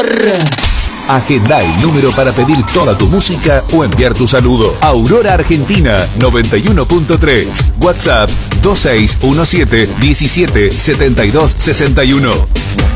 amor. Agenda el número para pedir toda tu música o enviar tu saludo. Aurora Argentina 91.3. WhatsApp 2617 17 72 61.